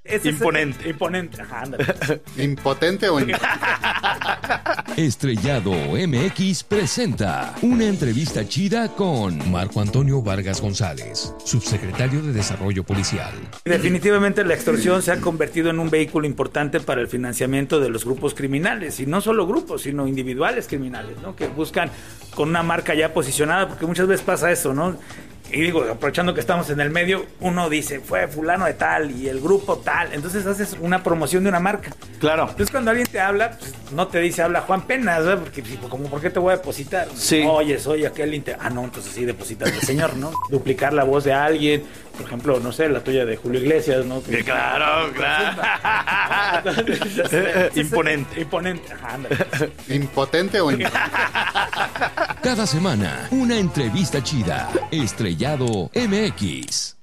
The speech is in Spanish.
Imponente. Imponente. Ajá, ándale. ¿Impotente o Estrellado MX presenta una entrevista chida con Marco Antonio Vargas González, subsecretario de Desarrollo Policial. Definitivamente la extorsión se ha convertido en un vehículo importante para el financiamiento de los grupos criminales, y no solo grupos, sino individuales criminales, ¿no? Que buscan con una marca ya posicionada, porque muchas veces pasa eso, ¿no? Y digo, aprovechando que estamos en el medio, uno dice, fue fulano de tal y el grupo tal. Entonces haces una promoción de una marca. Claro. Entonces cuando alguien te habla, pues, no te dice, habla Juan Penas, ¿verdad? Porque como, ¿por qué te voy a depositar? Sí. Oye, soy aquel no, entonces sí, depositas al señor, ¿no? Duplicar la voz de alguien. Por ejemplo, no sé, la tuya de Julio Iglesias, ¿no? Claro. Imponente. Ajá, ándale. impotente o Cada semana, una entrevista chida. Estrellado MX.